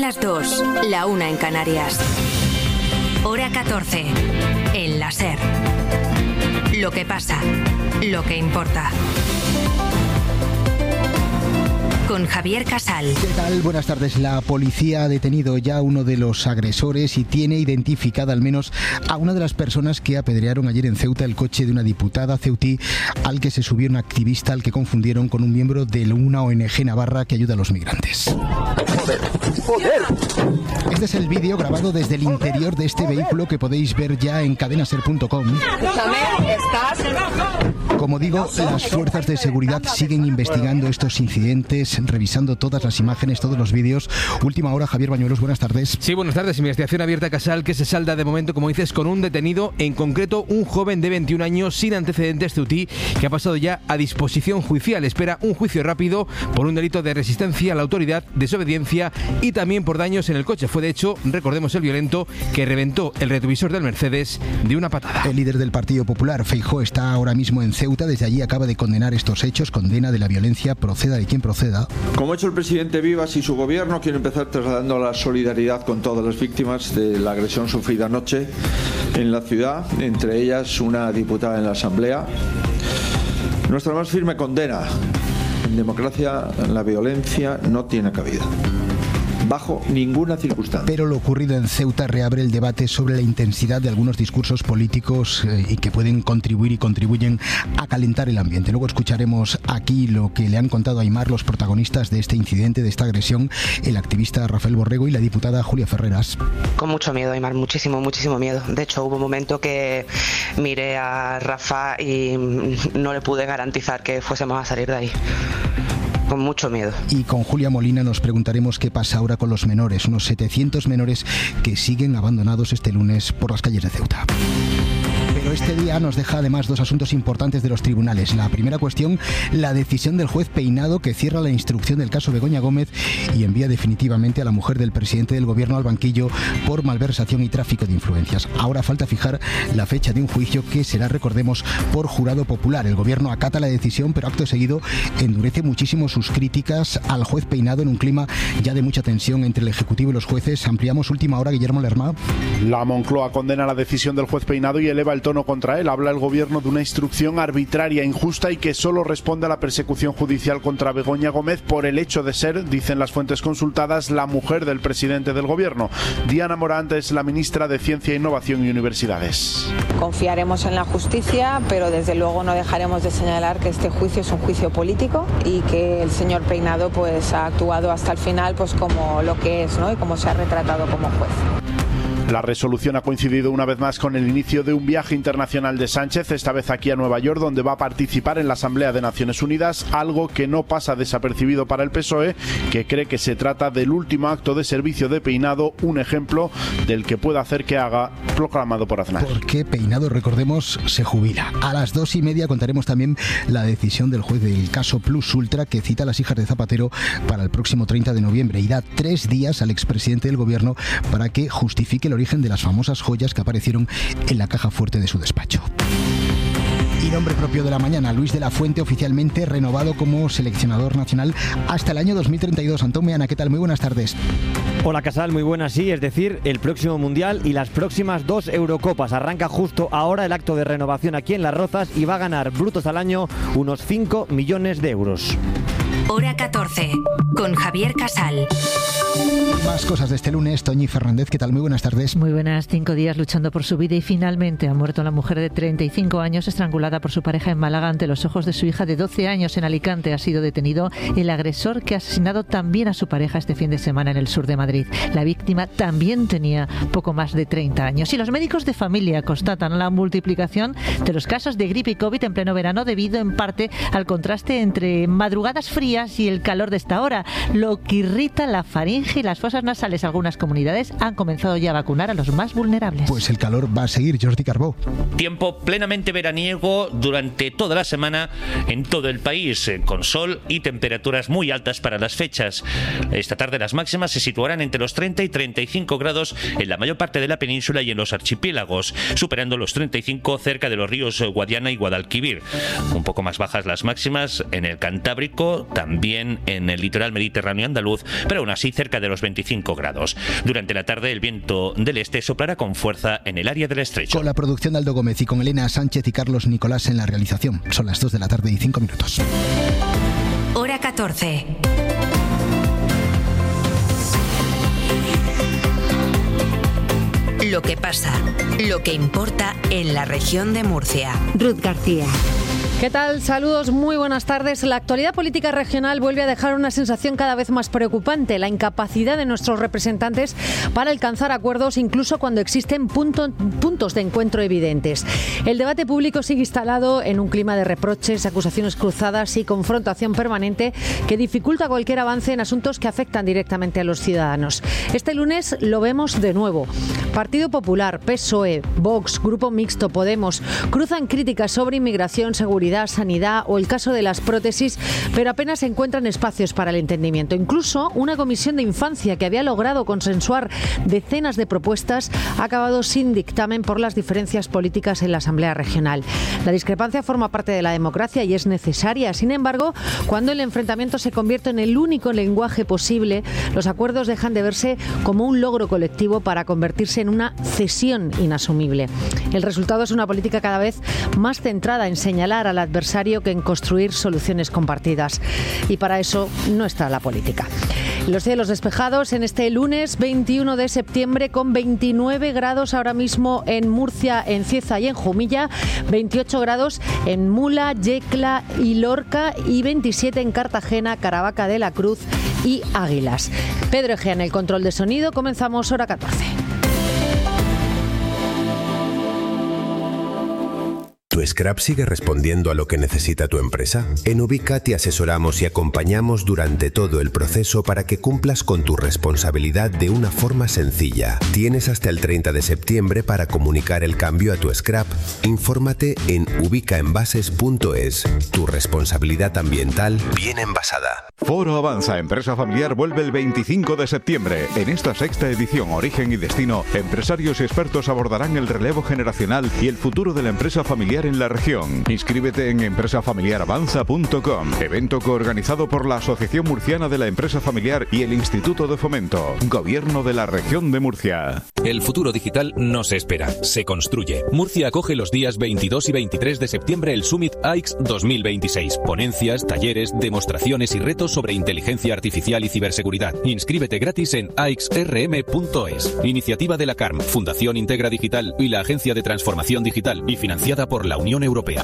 las 2, la 1 en Canarias. Hora 14, en la SER. Lo que pasa, lo que importa. Con Javier Casal. ¿Qué tal? Buenas tardes. La policía ha detenido ya a uno de los agresores y tiene identificada al menos a una de las personas que apedrearon ayer en Ceuta el coche de una diputada ceutí al que se subió un activista al que confundieron con un miembro de una ONG navarra que ayuda a los migrantes. ¡Joder! Este es el vídeo grabado desde el interior de este vehículo que podéis ver ya en cadenaser.com. Como digo, las fuerzas de seguridad siguen investigando estos incidentes, revisando todas las imágenes, todos los vídeos. Última hora, Javier Bañuelos, buenas tardes. Sí, buenas tardes. Investigación abierta, Casal, que se salda de momento, como dices, con un detenido, en concreto un joven de 21 años sin antecedentes ceutí, que ha pasado ya a disposición judicial. Espera un juicio rápido por un delito de resistencia a la autoridad, desobediencia y también por daños en el coche. Fue, de hecho, recordemos, el violento que reventó el retrovisor del Mercedes de una patada. El líder del Partido Popular, Feijóo, está ahora mismo en Ceuta. Desde allí acaba de condenar estos hechos, condena de la violencia, proceda de quien proceda. Como ha hecho el presidente Vivas y su gobierno, quiero empezar trasladando la solidaridad con todas las víctimas de la agresión sufrida anoche en la ciudad, entre ellas una diputada en la Asamblea. Nuestra más firme condena. En democracia la violencia no tiene cabida, bajo ninguna circunstancia. Pero lo ocurrido en Ceuta reabre el debate sobre la intensidad de algunos discursos políticos y que pueden contribuir y contribuyen a calentar el ambiente. Luego escucharemos aquí lo que le han contado a Aimar los protagonistas de este incidente, de esta agresión, el activista Rafael Borrego y la diputada Julia Ferreras. Con mucho miedo, Aimar, muchísimo miedo. De hecho, hubo un momento que miré a Rafa y no le pude garantizar que fuésemos a salir de ahí. Con mucho miedo. Y con Julia Molina nos preguntaremos qué pasa ahora con los menores, unos 700 menores que siguen abandonados este lunes por las calles de Ceuta. Pero este día nos deja además dos asuntos importantes de los tribunales. La primera cuestión, la decisión del juez Peinado, que cierra la instrucción del caso Begoña Gómez y envía definitivamente a la mujer del presidente del gobierno al banquillo por malversación y tráfico de influencias. Ahora falta fijar la fecha de un juicio que será, recordemos, por jurado popular. El gobierno acata la decisión, pero acto seguido endurece muchísimo sus críticas al juez Peinado en un clima ya de mucha tensión entre el Ejecutivo y los jueces. Ampliamos última hora, Guillermo Lerma. La Moncloa condena la decisión del juez Peinado y eleva el tono contra él. Habla el gobierno de una instrucción arbitraria, injusta y que solo responde a la persecución judicial contra Begoña Gómez por el hecho de ser, dicen las fuentes consultadas, la mujer del presidente del gobierno. Diana Morant es la ministra de Ciencia, Innovación y Universidades. Confiaremos en la justicia, pero desde luego no dejaremos de señalar que este juicio es un juicio político y que el señor Peinado pues ha actuado hasta el final pues como lo que es, ¿no? Y como se ha retratado como juez. La resolución ha coincidido una vez más con el inicio de un viaje internacional de Sánchez, esta vez aquí a Nueva York, donde va a participar en la Asamblea de Naciones Unidas, algo que no pasa desapercibido para el PSOE, que cree que se trata del último acto de servicio de Peinado, un ejemplo del que pueda hacer que haga, proclamado por Aznar. Porque Peinado, recordemos, se jubila. A las 2:30 contaremos también la decisión del juez del caso Plus Ultra, que cita a las hijas de Zapatero para el próximo 30 de noviembre y da 3 días al expresidente del gobierno para que justifique el origen de las famosas joyas que aparecieron en la caja fuerte de su despacho. Y nombre propio de la mañana, Luis de la Fuente, oficialmente renovado como seleccionador nacional hasta el año 2032. Antón Meana, ¿qué tal? Muy buenas tardes. Hola, Casal, muy buenas, sí, es decir, el próximo Mundial y las próximas 2 Eurocopas. Arranca justo ahora el acto de renovación aquí en Las Rozas y va a ganar brutos al año unos 5 millones de euros. Hora 14, con Javier Casal. Más cosas de este lunes. Toñi Fernández, ¿qué tal? Muy buenas tardes. Muy buenas. 5 días luchando por su vida y finalmente ha muerto la mujer de 35 años estrangulada por su pareja en Málaga ante los ojos de su hija de 12 años. En Alicante ha sido detenido el agresor que ha asesinado también a su pareja este fin de semana en el sur de Madrid. La víctima también tenía poco más de 30 años. Y los médicos de familia constatan la multiplicación de los casos de gripe y COVID en pleno verano debido en parte al contraste entre madrugadas frías y el calor de esta hora, lo que irrita la faringe y las fosas nasales. Algunas comunidades han comenzado ya a vacunar a los más vulnerables. Pues el calor va a seguir, Jordi Carbó. Tiempo plenamente veraniego durante toda la semana en todo el país, con sol y temperaturas muy altas para las fechas. Esta tarde las máximas se situarán entre los 30 y 35 grados en la mayor parte de la península y en los archipiélagos, superando los 35 cerca de los ríos Guadiana y Guadalquivir. Un poco más bajas las máximas en el Cantábrico, también en el litoral mediterráneo andaluz, pero aún así cerca de los 25 grados. Durante la tarde el viento del este soplará con fuerza en el área del estrecho. Con la producción de Aldo Gómez y con Elena Sánchez y Carlos Nicolás en la realización. Son las 2 de la tarde y 5 minutos. Hora 14. Lo que pasa, lo que importa en la región de Murcia. Ruth García. ¿Qué tal? Saludos, muy buenas tardes. La actualidad política regional vuelve a dejar una sensación cada vez más preocupante, la incapacidad de nuestros representantes para alcanzar acuerdos incluso cuando existen puntos de encuentro evidentes. El debate público sigue instalado en un clima de reproches, acusaciones cruzadas y confrontación permanente que dificulta cualquier avance en asuntos que afectan directamente a los ciudadanos. Este lunes lo vemos de nuevo. Partido Popular, PSOE, Vox, Grupo Mixto, Podemos cruzan críticas sobre inmigración, seguridad, sanidad o el caso de las prótesis, pero apenas se encuentran espacios para el entendimiento. Incluso una comisión de infancia que había logrado consensuar decenas de propuestas ha acabado sin dictamen por las diferencias políticas en la Asamblea Regional. La discrepancia forma parte de la democracia y es necesaria. Sin embargo, cuando el enfrentamiento se convierte en el único lenguaje posible, los acuerdos dejan de verse como un logro colectivo para convertirse en una cesión inasumible. El resultado es una política cada vez más centrada en señalar al adversario que en construir soluciones compartidas. Y para eso no está la política. Los cielos despejados en este lunes 21 de septiembre con 29 grados ahora mismo en Murcia, en Cieza y en Jumilla, 28 grados en Mula, Yecla y Lorca y 27 en Cartagena, Caravaca de la Cruz y Águilas. Pedro Egea en el control de sonido. Comenzamos hora 14. ¿Tu scrap sigue respondiendo a lo que necesita tu empresa? En Ubica te asesoramos y acompañamos durante todo el proceso para que cumplas con tu responsabilidad de una forma sencilla. Tienes hasta el 30 de septiembre para comunicar el cambio a tu scrap. Infórmate en ubicaenvases.es. Tu responsabilidad ambiental bien envasada. Foro Avanza Empresa Familiar vuelve el 25 de septiembre. En esta sexta edición Origen y Destino, empresarios y expertos abordarán el relevo generacional y el futuro de la empresa familiar en la región. Inscríbete en empresafamiliaravanza.com. Evento coorganizado por la Asociación Murciana de la Empresa Familiar y el Instituto de Fomento. Gobierno de la Región de Murcia. El futuro digital no se espera, se construye. Murcia acoge los días 22 y 23 de septiembre el Summit AIX 2026. Ponencias, talleres, demostraciones y retos sobre inteligencia artificial y ciberseguridad. Inscríbete gratis en aixrm.es. Iniciativa de la CARM, Fundación Integra Digital y la Agencia de Transformación Digital y financiada por la Unión Europea.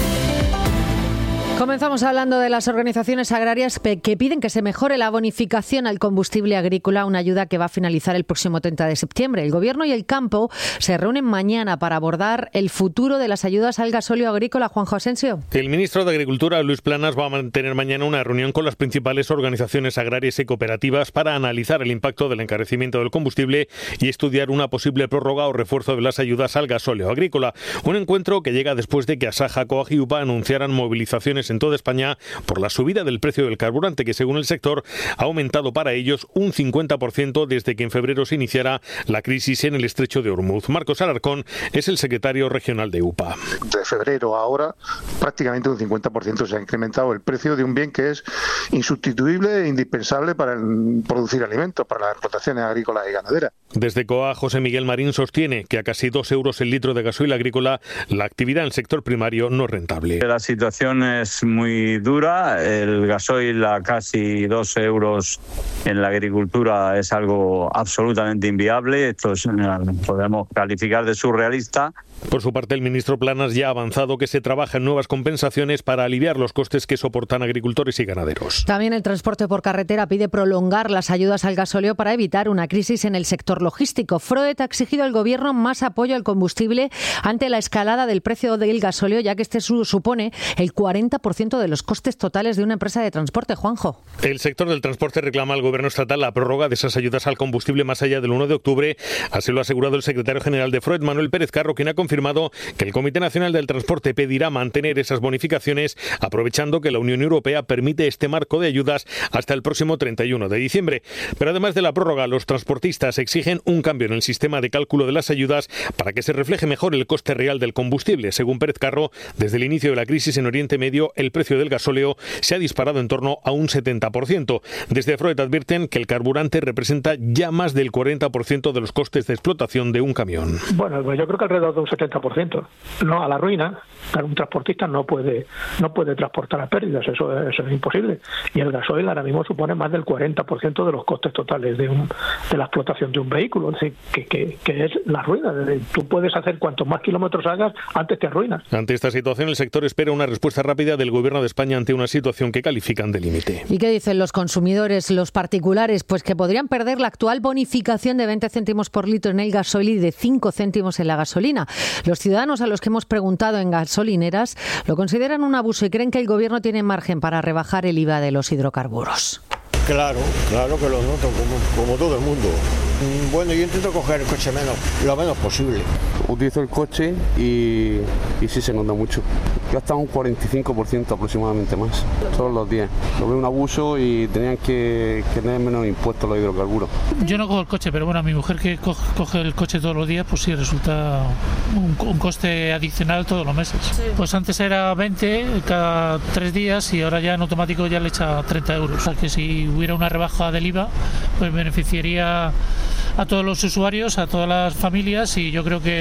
Comenzamos hablando de las organizaciones agrarias que piden que se mejore la bonificación al combustible agrícola, una ayuda que va a finalizar el próximo 30 de septiembre. El Gobierno y el campo se reúnen mañana para abordar el futuro de las ayudas al gasóleo agrícola. Juanjo Asensio. El ministro de Agricultura, Luis Planas, va a mantener mañana una reunión con las principales organizaciones agrarias y cooperativas para analizar el impacto del encarecimiento del combustible y estudiar una posible prórroga o refuerzo de las ayudas al gasóleo agrícola. Un encuentro que llega después de que Asaja, COAG y UPA anunciaran movilizaciones en toda España por la subida del precio del carburante, que según el sector ha aumentado para ellos un 50% desde que en febrero se iniciara la crisis en el estrecho de Ormuz. Marcos Alarcón es el secretario regional de UPA. De febrero a ahora prácticamente un 50% se ha incrementado el precio de un bien que es insustituible e indispensable para producir alimentos, para las explotaciones agrícolas y ganaderas. Desde COA, José Miguel Marín sostiene que a casi 2 euros el litro de gasoil agrícola la actividad en el sector primario no es rentable. La situación es muy dura, el gasoil a casi 2 euros en la agricultura es algo absolutamente inviable, esto podemos calificar de surrealista. Por su parte, el ministro Planas ya ha avanzado que se trabaja en nuevas compensaciones para aliviar los costes que soportan agricultores y ganaderos. También el transporte por carretera pide prolongar las ayudas al gasóleo para evitar una crisis en el sector logístico. Froet ha exigido al Gobierno más apoyo al combustible ante la escalada del precio del gasóleo, ya que este supone el 40% de los costes totales de una empresa de transporte. Juanjo. El sector del transporte reclama al Gobierno estatal la prórroga de esas ayudas al combustible más allá del 1 de octubre. Así lo ha asegurado el secretario general de Froet, Manuel Pérez Carro, quien ha confirmado que el Comité Nacional del Transporte pedirá mantener esas bonificaciones, aprovechando que la Unión Europea permite este marco de ayudas hasta el próximo 31 de diciembre. Pero además de la prórroga, los transportistas exigen exigen un cambio en el sistema de cálculo de las ayudas para que se refleje mejor el coste real del combustible. Según Pérez Carro, desde el inicio de la crisis en Oriente Medio, el precio del gasóleo se ha disparado en torno a un 70%. Desde Freud advierten que el carburante representa ya más del 40% de los costes de explotación de un camión. Bueno, pues yo creo que alrededor de un 70%. No a la ruina. Claro, un transportista no puede transportar a pérdidas, eso es imposible. Y el gasoil ahora mismo supone más del 40% de los costes totales de la explotación de un vehículo. Es decir, que es la ruina. Tú puedes hacer cuantos más kilómetros hagas, antes te arruinas. Ante esta situación, el sector espera una respuesta rápida del Gobierno de España ante una situación que califican de límite. ¿Y qué dicen los consumidores, los particulares? Pues que podrían perder la actual bonificación de 20 céntimos por litro en el gasoil y de 5 céntimos en la gasolina. Los ciudadanos a los que hemos preguntado en gasolineras lo consideran un abuso y creen que el Gobierno tiene margen para rebajar el IVA de los hidrocarburos. Claro que lo noto, como todo el mundo. Bueno, yo intento coger el coche lo menos posible. Utilizo el coche y sí se nota mucho. Gasta un 45% aproximadamente más todos los días. Lo veo un abuso y tenían que tener menos impuestos los hidrocarburos. Yo no cojo el coche, pero bueno, a mi mujer que coge el coche todos los días, pues sí resulta un coste adicional todos los meses. Sí. Pues antes era 20 cada 3 días y ahora ya en automático ya le echa 30 euros. O sea que si hubiera una rebaja del IVA, pues beneficiaría a todos los usuarios, a todas las familias, y yo creo que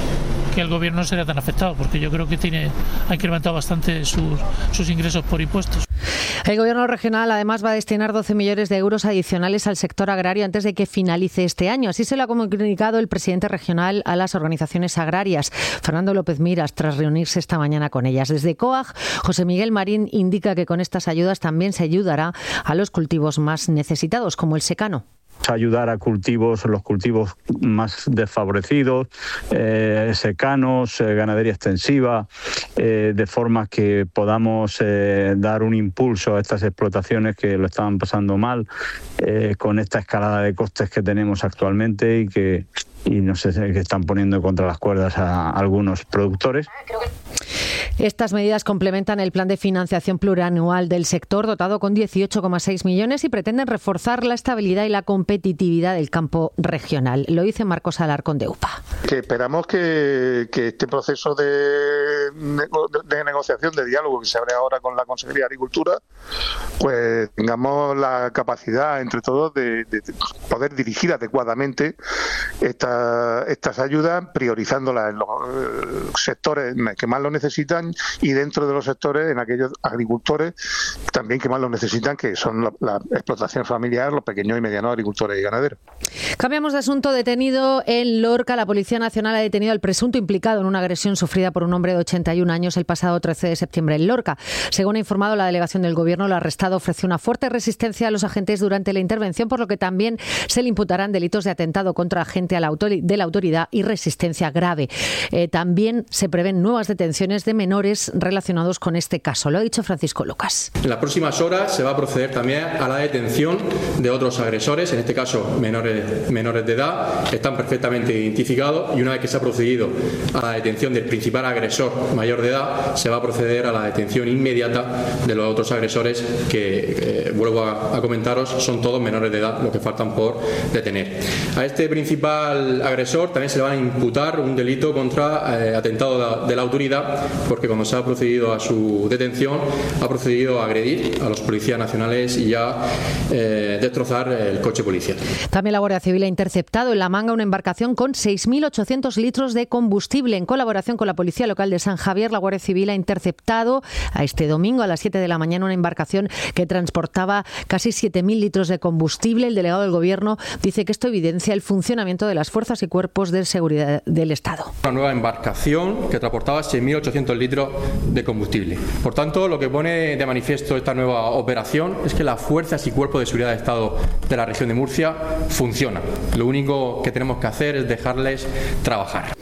el Gobierno no sería tan afectado, porque yo creo que ha incrementado bastante sus ingresos por impuestos. El Gobierno regional además va a destinar 12 millones de euros adicionales al sector agrario antes de que finalice este año. Así se lo ha comunicado el presidente regional a las organizaciones agrarias, Fernando López Miras, tras reunirse esta mañana con ellas. Desde COAG, José Miguel Marín indica que con estas ayudas también se ayudará a los cultivos más necesitados, como el secano. Ayudar a los cultivos más desfavorecidos, secanos, ganadería extensiva, de forma que podamos dar un impulso a estas explotaciones que lo estaban pasando mal, con esta escalada de costes que tenemos actualmente y que están poniendo contra las cuerdas a algunos productores. Estas medidas complementan el plan de financiación plurianual del sector, dotado con 18,6 millones, y pretenden reforzar la estabilidad y la competitividad del campo regional. Lo dice Marcos Alarcón de UPA. Que esperamos que este proceso de negociación, de diálogo que se abre ahora con la Consejería de Agricultura, pues tengamos la capacidad entre todos de poder dirigir adecuadamente estas ayudas, priorizándolas en los sectores que más lo necesitan y dentro de los sectores en aquellos agricultores también que más lo necesitan, que son la explotación familiar, los pequeños y medianos agricultores y ganaderos. Cambiamos de asunto. Detenido en Lorca, la Policía Nacional ha detenido al presunto implicado en una agresión sufrida por un hombre de 81 años el pasado 13 de septiembre en Lorca. Según ha informado la delegación del Gobierno, el arrestado ofreció una fuerte resistencia a los agentes durante la intervención, por lo que también se le imputarán delitos de atentado contra agente de la autoridad y resistencia grave. También se prevén nuevas detenciones de menores relacionados con este caso. Lo ha dicho Francisco Lucas. En las próximas horas se va a proceder también a la detención de otros agresores, en este caso menores de edad, que están perfectamente identificados, y una vez que se ha procedido a la detención del principal agresor mayor de edad, se va a proceder a la detención inmediata de los otros agresores que, vuelvo a comentaros, son todos menores de edad los que faltan por detener. A este principal agresor también se le van a imputar un delito contra atentado de la autoridad, porque cuando se ha procedido a su detención ha procedido a agredir a los policías nacionales y a destrozar el coche policial. También la Guardia Civil ha interceptado en La Manga una embarcación con 6.800 litros de combustible. En colaboración con la Policía Local de San Javier, la Guardia Civil ha interceptado a este domingo a las 7 de la mañana una embarcación que transportaba casi 7.000 litros de combustible. El delegado del Gobierno dice que esto evidencia el funcionamiento de las fuerzas y cuerpos de seguridad del Estado. Una nueva embarcación que transportaba 6.800 litros de combustible. Por tanto, lo que pone de manifiesto esta nueva operación es que las fuerzas y cuerpos de seguridad del Estado de la región de Murcia funcionan. Lo único que tenemos que hacer es dejarles trabajar.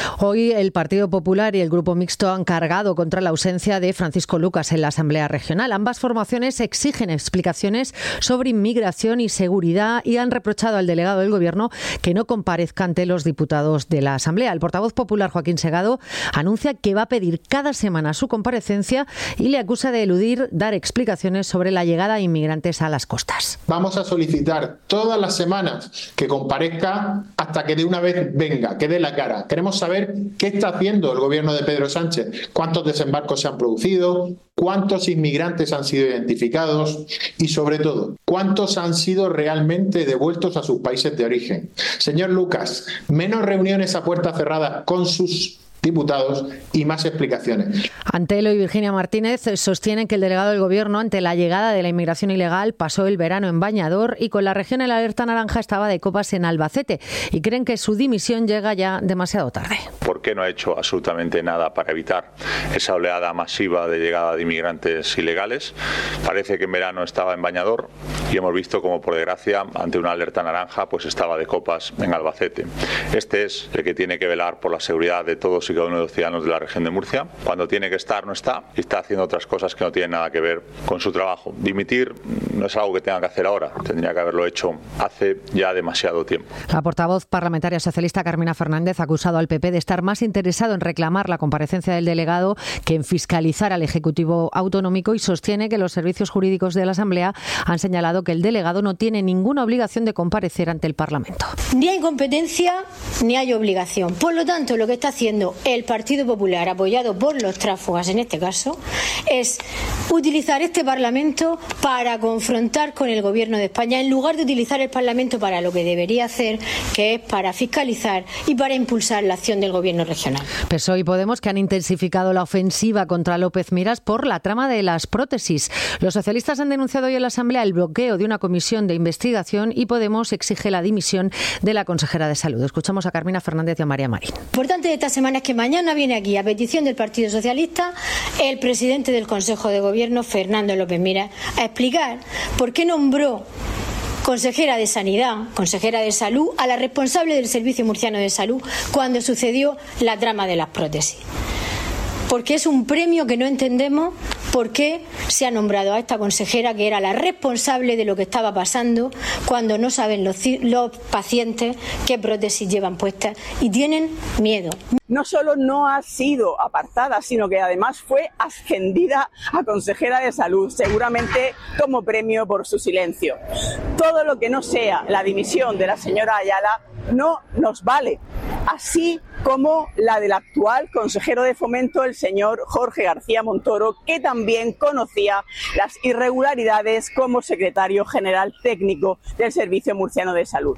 Hoy el Partido Popular y el Grupo Mixto han cargado contra la ausencia de Francisco Lucas en la Asamblea Regional. Ambas formaciones exigen explicaciones sobre inmigración y seguridad y han reprochado al delegado del Gobierno que no comparezca ante los diputados de la Asamblea. El portavoz popular Joaquín Segado anuncia que va a pedir cada semana su comparecencia y le acusa de eludir dar explicaciones sobre la llegada de inmigrantes a las costas. Vamos a solicitar todas las semanas que comparezca hasta que de una vez venga, que dé la cara. Queremos saber qué está haciendo el Gobierno de Pedro Sánchez, cuántos desembarcos se han producido, cuántos inmigrantes han sido identificados y, sobre todo, cuántos han sido realmente devueltos a sus países de origen. Señor Lucas, menos reuniones a puerta cerrada con sus diputados y más explicaciones. Antelo y Virginia Martínez sostienen que el delegado del Gobierno, ante la llegada de la inmigración ilegal, pasó el verano en bañador y con la región en la alerta naranja estaba de copas en Albacete, y creen que su dimisión llega ya demasiado tarde. ¿Por qué no ha hecho absolutamente nada para evitar esa oleada masiva de llegada de inmigrantes ilegales? Parece que en verano estaba en bañador y hemos visto como, por desgracia, ante una alerta naranja, pues estaba de copas en Albacete. Este es el que tiene que velar por la seguridad de todos y cada uno de los ciudadanos de la región de Murcia. Cuando tiene que estar, no está, y está haciendo otras cosas que no tienen nada que ver con su trabajo. Dimitir no es algo que tenga que hacer ahora, tendría que haberlo hecho hace ya demasiado tiempo. La portavoz parlamentaria socialista Carmina Fernández ha acusado al PP de estar más interesado en reclamar la comparecencia del delegado que en fiscalizar al Ejecutivo Autonómico, y sostiene que los servicios jurídicos de la Asamblea han señalado que el delegado no tiene ninguna obligación de comparecer ante el Parlamento. Ni hay competencia ni hay obligación. Por lo tanto, lo que está haciendo el Partido Popular, apoyado por los tráfugas en este caso, es utilizar este Parlamento para confrontar con el Gobierno de España, en lugar de utilizar el Parlamento para lo que debería hacer, que es para fiscalizar y para impulsar la acción del Gobierno regional. PSOE y Podemos, que han intensificado la ofensiva contra López Miras por la trama de las prótesis. Los socialistas han denunciado hoy en la Asamblea el bloqueo de una comisión de investigación y Podemos exige la dimisión de la consejera de Salud. Escuchamos a Carmina Fernández y a María Marín. Lo importante de esta semana es que mañana viene aquí, a petición del Partido Socialista, el presidente del Consejo de Gobierno, Fernando López Miras, a explicar por qué nombró consejera de Sanidad, consejera de Salud, a la responsable del Servicio Murciano de Salud cuando sucedió la trama de las prótesis. Porque es un premio que no entendemos por qué se ha nombrado a esta consejera, que era la responsable de lo que estaba pasando, cuando no saben los pacientes qué prótesis llevan puestas y tienen miedo. No solo no ha sido apartada, sino que además fue ascendida a consejera de Salud, seguramente como premio por su silencio. Todo lo que no sea la dimisión de la señora Ayala no nos vale, así como la del actual consejero de Fomento, el señor Jorge García Montoro, que también conocía las irregularidades como secretario general técnico del Servicio Murciano de Salud.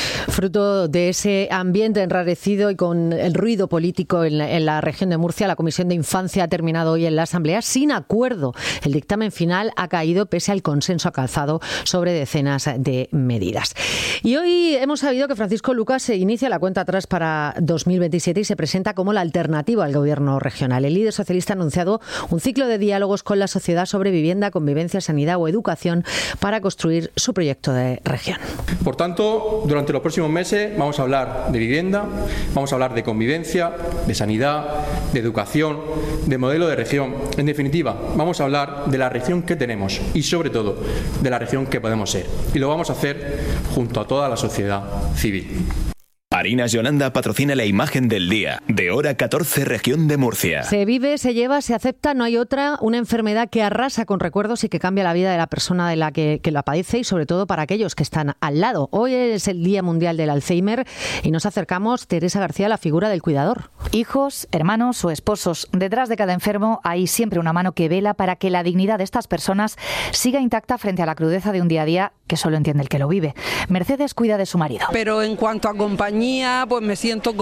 Fruto de ese ambiente enrarecido y con el ruido político en la región de Murcia, la Comisión de Infancia ha terminado hoy en la Asamblea sin acuerdo. El dictamen final ha caído pese al consenso alcanzado sobre decenas de medidas. Y hoy hemos sabido que Francisco Lucas se inicia la cuenta atrás para 2027 y se presenta como la alternativa al Gobierno regional. El líder socialista ha anunciado un ciclo de diálogos con la sociedad sobre vivienda, convivencia, sanidad o educación para construir su proyecto de región. Por tanto, durante los próximos meses vamos a hablar de vivienda, vamos a hablar de convivencia, de sanidad, de educación, de modelo de región. En definitiva, vamos a hablar de la región que tenemos y, sobre todo, de la región que podemos ser. Y lo vamos a hacer junto a toda la sociedad civil. Harinas Yolanda patrocina la imagen del día, de hora 14, región de Murcia. Se vive, se lleva, se acepta, no hay otra, una enfermedad que arrasa con recuerdos y que cambia la vida de la persona de la que la padece y sobre todo para aquellos que están al lado. Hoy es el Día Mundial del Alzheimer y nos acercamos, Teresa García, a la figura del cuidador. Hijos, hermanos o esposos, detrás de cada enfermo hay siempre una mano que vela para que la dignidad de estas personas siga intacta frente a la crudeza de un día a día que solo entiende el que lo vive. Mercedes cuida de su marido. Pero en cuanto a compañía, pues me siento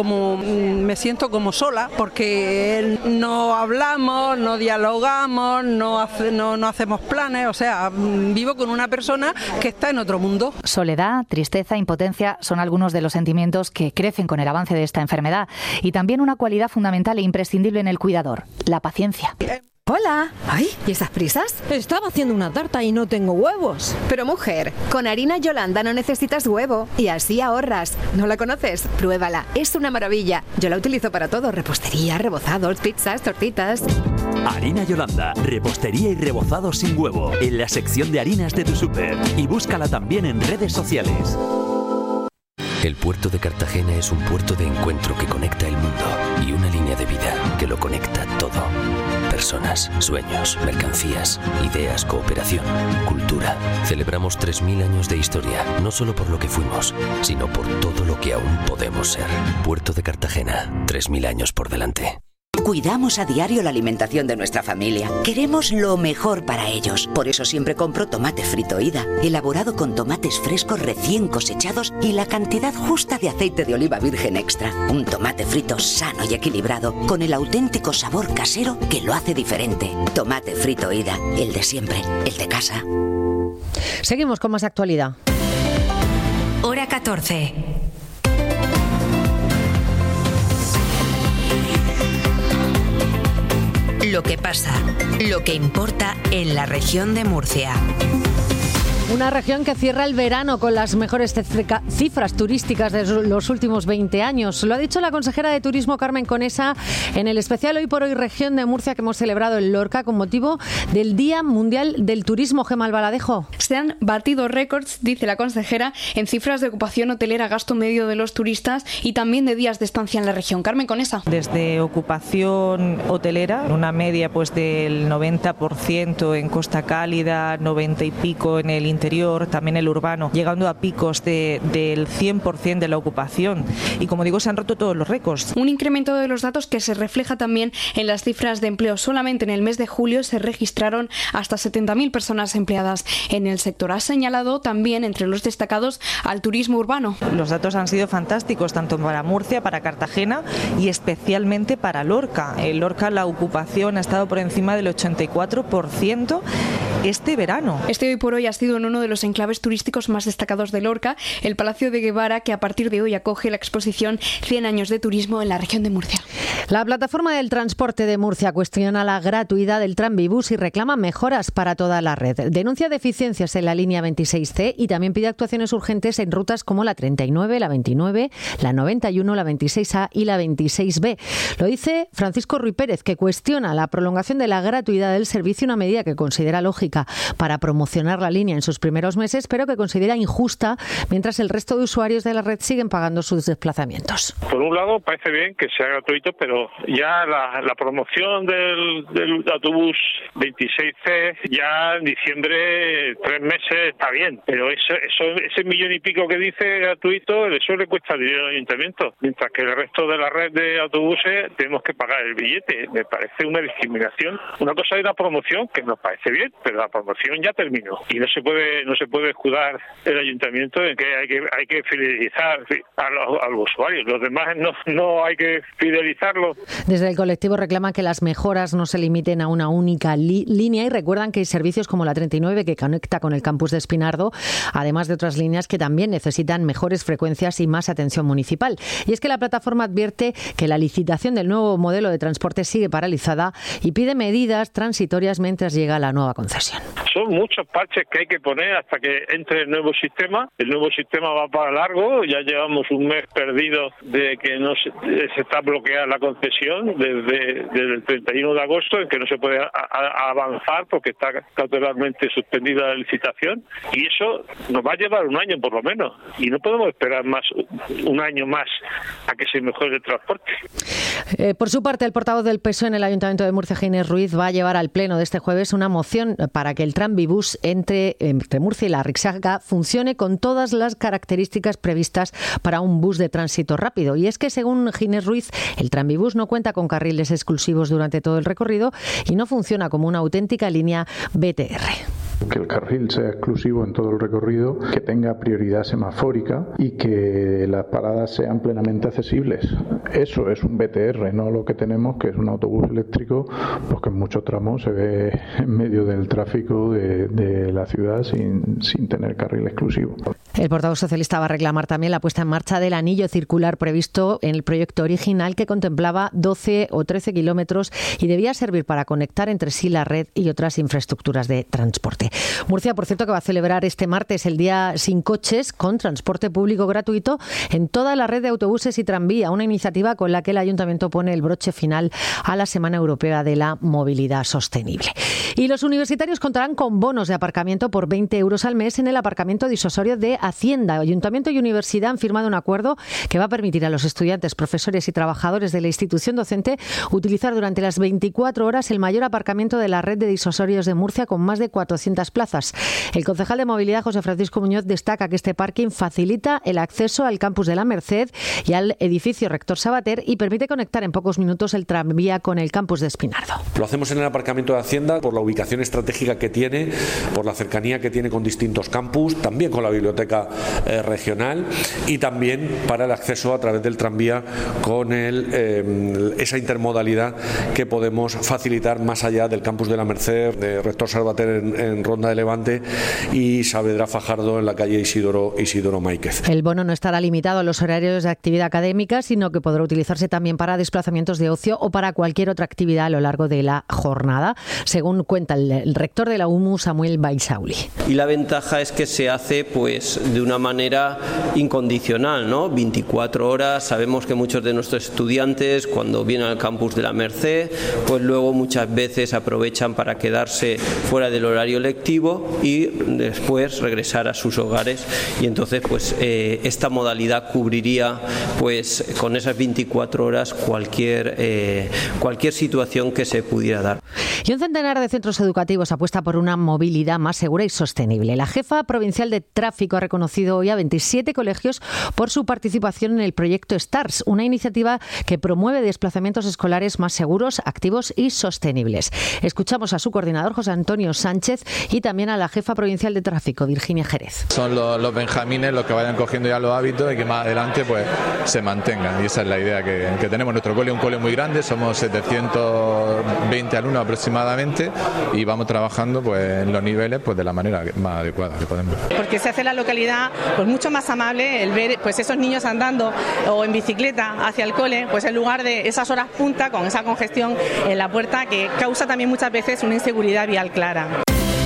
como sola, porque no hablamos, no dialogamos, no hacemos planes, o sea, vivo con una persona que está en otro mundo. Soledad, tristeza, impotencia son algunos de los sentimientos que crecen con el avance de esta enfermedad, y también una cualidad fundamental e imprescindible en el cuidador, la paciencia. Hola. Ay, ¿y esas prisas? Estaba haciendo una tarta y no tengo huevos. Pero mujer, con harina Yolanda no necesitas huevo y así ahorras. ¿No la conoces? Pruébala, es una maravilla. Yo la utilizo para todo, repostería, rebozados, pizzas, tortitas. Harina Yolanda, repostería y rebozado sin huevo, en la sección de harinas de tu súper. Y búscala también en redes sociales. El puerto de Cartagena es un puerto de encuentro que conecta el mundo y una línea de vida que lo conecta todo. Personas, sueños, mercancías, ideas, cooperación, cultura. Celebramos 3000 años de historia, no solo por lo que fuimos, sino por todo lo que aún podemos ser. Puerto de Cartagena, 3000 años por delante. Cuidamos a diario la alimentación de nuestra familia. Queremos lo mejor para ellos. Por eso siempre compro tomate frito Ida, elaborado con tomates frescos recién cosechados y la cantidad justa de aceite de oliva virgen extra. Un tomate frito sano y equilibrado, con el auténtico sabor casero que lo hace diferente. Tomate frito Ida, el de siempre, el de casa. Seguimos con más actualidad. Hora 14. Lo que pasa, lo que importa en la región de Murcia. Una región que cierra el verano con las mejores cifras turísticas de los últimos 20 años. Lo ha dicho la consejera de Turismo Carmen Conesa en el especial Hoy por Hoy Región de Murcia que hemos celebrado en Lorca con motivo del Día Mundial del Turismo. Gemma Albaladejo. Se han batido récords, dice la consejera, en cifras de ocupación hotelera, gasto medio de los turistas y también de días de estancia en la región. Carmen Conesa. Desde ocupación hotelera, una media pues del 90% en Costa Cálida, 90 y pico en el interior, también el urbano, llegando a picos del 100% de la ocupación. Y como digo, se han roto todos los récords. Un incremento de los datos que se refleja también en las cifras de empleo. Solamente en el mes de julio se registraron hasta 70.000 personas empleadas en el sector. Ha señalado también entre los destacados al turismo urbano. Los datos han sido fantásticos, tanto para Murcia, para Cartagena y especialmente para Lorca. En Lorca la ocupación ha estado por encima del 84% este verano. Este Hoy por Hoy ha sido en uno de los enclaves turísticos más destacados de Lorca, el Palacio de Guevara, que a partir de hoy acoge la exposición 100 años de turismo en la región de Murcia. La plataforma del transporte de Murcia cuestiona la gratuidad del tranvibús y reclama mejoras para toda la red. Denuncia deficiencias en la línea 26C y también pide actuaciones urgentes en rutas como la 39, la 29, la 91, la 26A y la 26B. Lo dice Francisco Ruy Pérez, que cuestiona la prolongación de la gratuidad del servicio, una medida que considera lógica para promocionar la línea en sus primeros meses, pero que considera injusta mientras el resto de usuarios de la red siguen pagando sus desplazamientos. Por un lado, parece bien que sea gratuito, pero ya la promoción del autobús 26C, ya en diciembre, 3 meses, está bien, pero ese millón y pico que dice gratuito, eso le cuesta dinero al ayuntamiento, mientras que el resto de la red de autobuses tenemos que pagar el billete. Me parece una discriminación. Una cosa es la promoción, que nos parece bien, pero la promoción ya terminó y no se puede escudar el ayuntamiento en que hay que fidelizar a los usuarios. Los demás no hay que fidelizarlos. Desde el colectivo reclaman que las mejoras no se limiten a una única línea y recuerdan que hay servicios como la 39 que conecta con el campus de Espinardo, además de otras líneas que también necesitan mejores frecuencias y más atención municipal. Y es que la plataforma advierte que la licitación del nuevo modelo de transporte sigue paralizada y pide medidas transitorias mientras llega la nueva concesión. Son muchos parches que hay que poner hasta que entre el nuevo sistema. El nuevo sistema va para largo. Ya llevamos un mes perdido de que no se está bloqueada la concesión desde el 31 de agosto, en que no se puede avanzar porque está cautelarmente suspendida la licitación. Y eso nos va a llevar un año por lo menos. Y no podemos esperar un año más a que se mejore el transporte. Por su parte, el portavoz del PSOE en el Ayuntamiento de Murcia, Ginés Ruiz, va a llevar al pleno de este jueves una moción para que el tranvibús entre Murcia y la Rixaca funcione con todas las características previstas para un bus de tránsito rápido. Y es que, según Ginés Ruiz, el tranvibús no cuenta con carriles exclusivos durante todo el recorrido y no funciona como una auténtica línea BTR. Que el carril sea exclusivo en todo el recorrido, que tenga prioridad semafórica y que las paradas sean plenamente accesibles. Eso es un BTR, no lo que tenemos, que es un autobús eléctrico, pues que en muchos tramos se ve en medio del tráfico de la ciudad sin tener carril exclusivo. El portavoz socialista va a reclamar también la puesta en marcha del anillo circular previsto en el proyecto original, que contemplaba 12 o 13 kilómetros y debía servir para conectar entre sí la red y otras infraestructuras de transporte. Murcia, por cierto, que va a celebrar este martes el Día Sin Coches, con transporte público gratuito en toda la red de autobuses y tranvía, una iniciativa con la que el Ayuntamiento pone el broche final a la Semana Europea de la Movilidad Sostenible. Y los universitarios contarán con bonos de aparcamiento por 20 euros al mes en el aparcamiento disuasorio de Hacienda. Ayuntamiento y universidad han firmado un acuerdo que va a permitir a los estudiantes, profesores y trabajadores de la institución docente utilizar durante las 24 horas el mayor aparcamiento de la red de disuasorios de Murcia, con más de 400 plazas. El concejal de Movilidad, José Francisco Muñoz, destaca que este parking facilita el acceso al campus de la Merced y al edificio Rector Sabater y permite conectar en pocos minutos el tranvía con el campus de Espinardo. Lo hacemos en el aparcamiento de Hacienda por la ubicación estratégica que tiene, por la cercanía que tiene con distintos campus, también con la biblioteca regional, y también para el acceso a través del tranvía con esa intermodalidad que podemos facilitar más allá del campus de la Merced, de Rector Sabater en Ronda de Levante y Saavedra Fajardo en la calle Isidoro Máiquez. El bono no estará limitado a los horarios de actividad académica, sino que podrá utilizarse también para desplazamientos de ocio o para cualquier otra actividad a lo largo de la jornada, según cuenta el rector de la UMU, Samuel Baisauli. Y la ventaja es que se hace pues de una manera incondicional, ¿no? 24 horas. Sabemos que muchos de nuestros estudiantes, cuando vienen al campus de la Merced, pues luego muchas veces aprovechan para quedarse fuera del horario lectivo y después regresar a sus hogares, y entonces pues esta modalidad cubriría pues con esas 24 horas cualquier situación que se pudiera dar. Y un centenar de centros educativos apuesta por una movilidad más segura y sostenible. La jefa provincial de tráfico ha reconocido hoy a 27 colegios por su participación en el proyecto STARS, una iniciativa que promueve desplazamientos escolares más seguros, activos y sostenibles. Escuchamos a su coordinador, José Antonio Sánchez, y también a la jefa provincial de tráfico, Virginia Jerez. Son los benjamines los que vayan cogiendo ya los hábitos y que más adelante pues se mantengan, y esa es la idea que tenemos. Nuestro cole es un cole muy grande, somos 720 alumnos aproximadamente, y vamos trabajando pues en los niveles pues de la manera más adecuada que podemos. Porque se hace la localidad pues mucho más amable el ver pues esos niños andando o en bicicleta hacia el cole, pues en lugar de esas horas punta con esa congestión en la puerta que causa también muchas veces una inseguridad vial clara.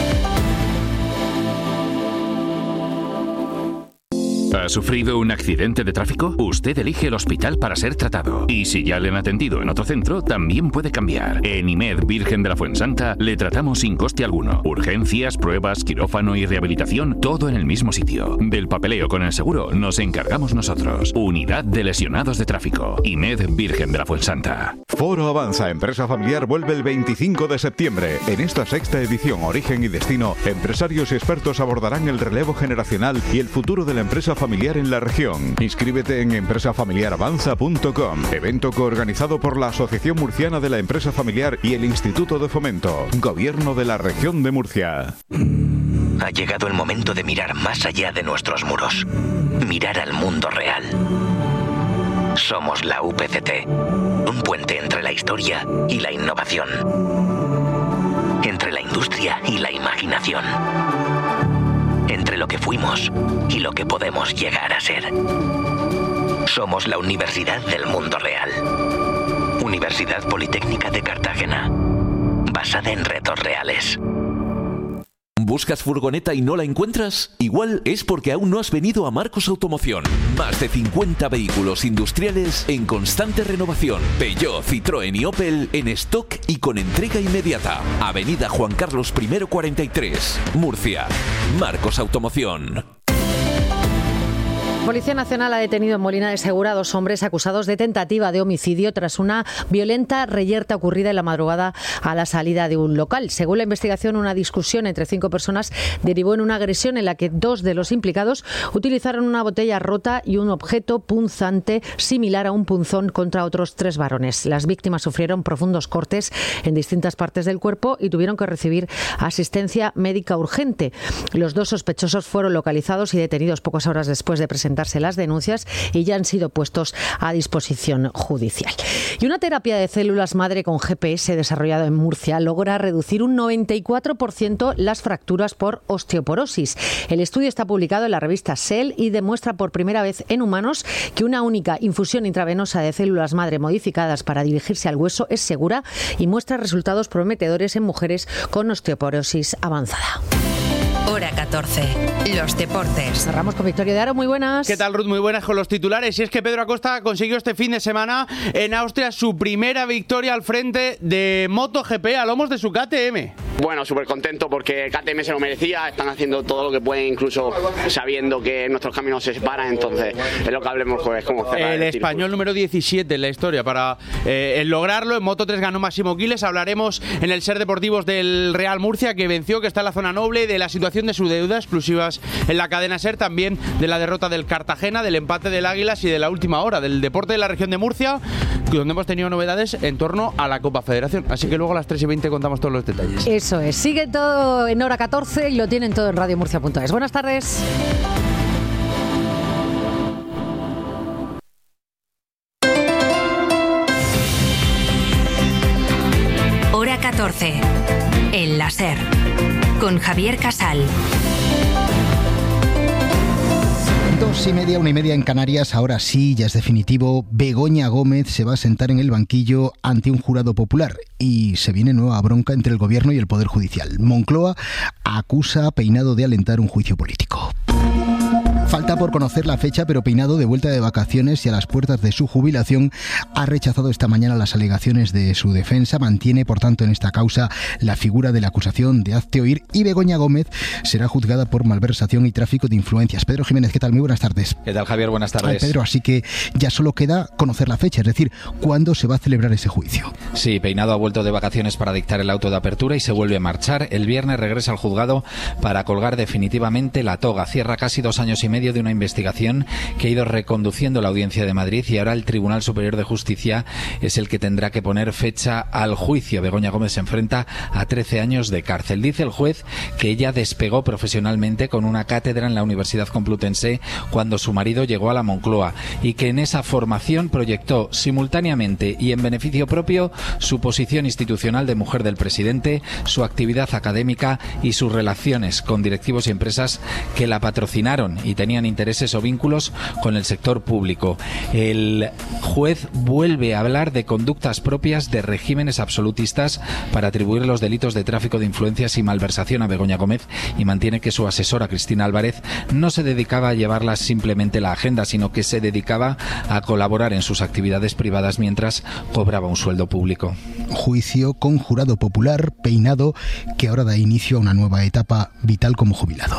¿Ha sufrido un accidente de tráfico? Usted elige el hospital para ser tratado. Y si ya le han atendido en otro centro, también puede cambiar. En IMED Virgen de la Fuensanta le tratamos sin coste alguno. Urgencias, pruebas, quirófano y rehabilitación, todo en el mismo sitio. Del papeleo con el seguro nos encargamos nosotros. Unidad de Lesionados de Tráfico. IMED Virgen de la Fuensanta. Foro Avanza Empresa Familiar vuelve el 25 de septiembre. En esta sexta edición, Origen y Destino, empresarios y expertos abordarán el relevo generacional y el futuro de la empresa familiar en la región. Inscríbete en empresafamiliaravanza.com, evento coorganizado por la Asociación Murciana de la Empresa Familiar y el Instituto de Fomento, Gobierno de la Región de Murcia. Ha llegado el momento de mirar más allá de nuestros muros, mirar al mundo real. Somos la UPCT, un puente entre la historia y la innovación, entre la industria y la imaginación, entre lo que fuimos y lo que podemos llegar a ser. Somos la Universidad del Mundo Real. Universidad Politécnica de Cartagena, basada en retos reales. ¿Buscas furgoneta y no la encuentras? Igual es porque aún no has venido a Marcos Automoción. Más de 50 vehículos industriales en constante renovación. Peugeot, Citroën y Opel en stock y con entrega inmediata. Avenida Juan Carlos I 43, Murcia. Marcos Automoción. Policía Nacional ha detenido en Molina de Segura a 2 hombres acusados de tentativa de homicidio tras una violenta reyerta ocurrida en la madrugada a la salida de un local. Según la investigación, una discusión entre 5 personas derivó en una agresión en la que 2 de los implicados utilizaron una botella rota y un objeto punzante similar a un punzón contra otros 3 varones. Las víctimas sufrieron profundos cortes en distintas partes del cuerpo y tuvieron que recibir asistencia médica urgente. Los 2 sospechosos fueron localizados y detenidos pocas horas después de presentar presentarse las denuncias y ya han sido puestos a disposición judicial. Y una terapia de células madre con GPS desarrollada en Murcia logra reducir un 94% las fracturas por osteoporosis. El estudio está publicado en la revista Cell y demuestra por primera vez en humanos que una única infusión intravenosa de células madre modificadas para dirigirse al hueso es segura y muestra resultados prometedores en mujeres con osteoporosis avanzada. Hora 14. Los deportes. Cerramos con Victoria de Aro. Muy buenas. ¿Qué tal, Ruth? Muy buenas con los titulares. Y es que Pedro Acosta consiguió este fin de semana en Austria su primera victoria al frente de MotoGP a lomos de su KTM. Bueno, súper contento porque KTM se lo merecía. Están haciendo todo lo que pueden, incluso sabiendo que nuestros caminos se separan. Entonces, es lo que hablemos, pues, como cerrar el español número 17 en la historia para lograrlo. En Moto3 ganó Máximo Quiles. Hablaremos en el Ser Deportivos del Real Murcia, que venció, que está en la zona noble, de la situación de su deuda, exclusivas en la cadena Ser, también de la derrota del Cartagena, del empate del Águilas y de la última hora del deporte de la región de Murcia, donde hemos tenido novedades en torno a la Copa Federación. Así que luego a las 3:20 contamos todos los detalles. Eso es. Sigue todo en Hora 14 y lo tienen todo en radiomurcia.es. Buenas tardes. Hora 14. En la Ser. Con Javier Casal. 2:30, 1:30 en Canarias. Ahora sí, ya es definitivo. Begoña Gómez se va a sentar en el banquillo ante un jurado popular. Y se viene nueva bronca entre el Gobierno y el Poder Judicial. Moncloa acusa a Peinado de alentar un juicio político. Falta por conocer la fecha, pero Peinado, de vuelta de vacaciones y a las puertas de su jubilación, ha rechazado esta mañana las alegaciones de su defensa. Mantiene, por tanto, en esta causa la figura de la acusación de hazte oír, y Begoña Gómez será juzgada por malversación y tráfico de influencias. Pedro Jiménez, ¿qué tal? Muy buenas tardes. ¿Qué tal, Javier? Buenas tardes. Pedro, así que ya solo queda conocer la fecha, es decir, ¿cuándo se va a celebrar ese juicio? Sí, Peinado ha vuelto de vacaciones para dictar el auto de apertura y se vuelve a marchar. El viernes regresa al juzgado para colgar definitivamente la toga. Cierra casi 2 años y medio de una investigación que ha ido reconduciendo la Audiencia de Madrid, y ahora el Tribunal Superior de Justicia es el que tendrá que poner fecha al juicio. Begoña Gómez se enfrenta a 13 años de cárcel. Dice el juez que ella despegó profesionalmente con una cátedra en la Universidad Complutense cuando su marido llegó a la Moncloa, y que en esa formación proyectó simultáneamente y en beneficio propio su posición institucional de mujer del presidente, su actividad académica y sus relaciones con directivos y empresas que la patrocinaron y tenían intereses o vínculos con el sector público. El juez vuelve a hablar de conductas propias de regímenes absolutistas para atribuir los delitos de tráfico de influencias y malversación a Begoña Gómez, y mantiene que su asesora Cristina Álvarez no se dedicaba a llevarla simplemente la agenda, sino que se dedicaba a colaborar en sus actividades privadas mientras cobraba un sueldo público. Juicio con jurado popular. Peinado, que ahora da inicio a una nueva etapa vital como jubilado.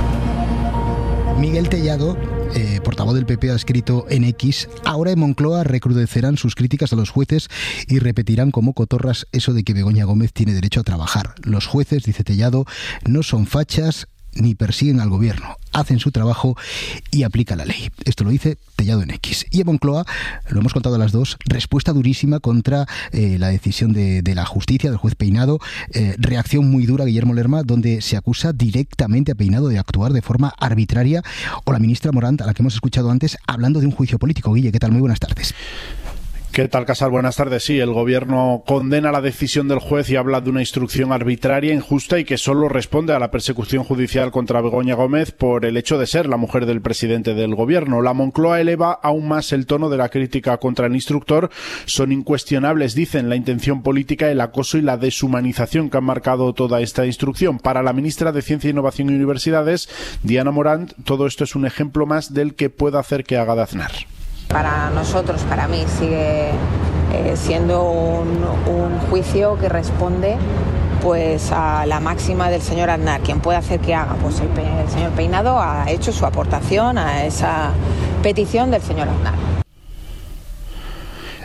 Miguel Tellado, portavoz del PP, ha escrito en X: ahora en Moncloa recrudecerán sus críticas a los jueces y repetirán como cotorras eso de que Begoña Gómez tiene derecho a trabajar. Los jueces, dice Tellado, no son fachas ni persiguen al gobierno, hacen su trabajo y aplican la ley. Esto lo dice Tellado en X. Y en Moncloa, lo hemos contado a las dos, respuesta durísima contra la decisión de la justicia, del juez Peinado, reacción muy dura Guillermo Lerma, donde se acusa directamente a Peinado de actuar de forma arbitraria, o la ministra Morant, a la que hemos escuchado antes, hablando de un juicio político. Guille, ¿qué tal? Muy buenas tardes. ¿Qué tal, Casal? Buenas tardes. Sí, el Gobierno condena la decisión del juez y habla de una instrucción arbitraria, injusta y que solo responde a la persecución judicial contra Begoña Gómez por el hecho de ser la mujer del presidente del Gobierno. La Moncloa eleva aún más el tono de la crítica contra el instructor. Son incuestionables, dicen, la intención política, el acoso y la deshumanización que han marcado toda esta instrucción. Para la ministra de Ciencia, Innovación y Universidades, Diana Morant, todo esto es un ejemplo más del que pueda hacer que haga de Aznar. Para nosotros, para mí, sigue siendo un juicio que responde pues a la máxima del señor Aznar. Quien puede hacer que haga, pues el señor Peinado ha hecho su aportación a esa petición del señor Aznar.